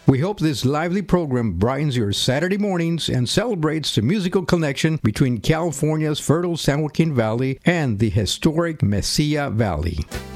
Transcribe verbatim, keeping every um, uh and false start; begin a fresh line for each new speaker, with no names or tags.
We hope this lively program brightens your Saturday mornings and celebrates the musical connection between California's fertile San Joaquin Valley and the historic Mesilla Valley.